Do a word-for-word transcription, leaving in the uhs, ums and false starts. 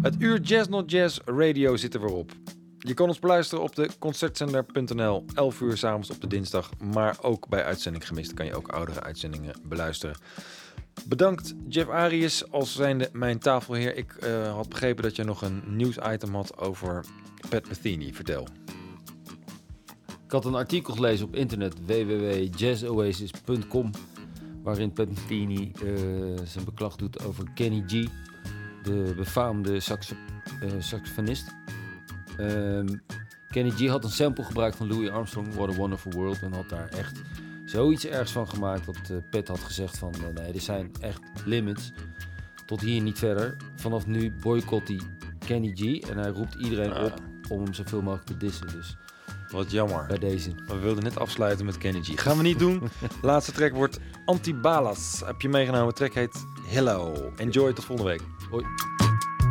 Het uur Jazz Not Jazz Radio zit er weer op. Je kan ons beluisteren op de concertzender punt n l, elf uur 's avonds op de dinsdag. Maar ook bij Uitzending Gemist kan je ook oudere uitzendingen beluisteren. Bedankt Jeff Arius als zijnde mijn tafelheer. Ik uh, had begrepen dat je nog een nieuwsitem had over Pat Metheny. Vertel. Ik had een artikel gelezen op internet w w w punt jazz oasis punt com waarin Pat Metheny uh, zijn beklag doet over Kenny G, de befaamde saxo- uh, saxofonist. Um, Kenny G had een sample gebruikt van Louis Armstrong, What a Wonderful World, en had daar echt zoiets ergs van gemaakt dat uh, Pat had gezegd van uh, nee, er zijn echt limits. Tot hier niet verder. Vanaf nu boycott hij Kenny G en hij roept iedereen uh. op om hem zoveel mogelijk te dissen. Dus wat jammer. bij deze. We wilden net afsluiten met Kenny G. Gaan we niet doen. Laatste track wordt Antibalas. Heb je meegenomen. De track heet Hello. Enjoy, tot volgende week. Hoi.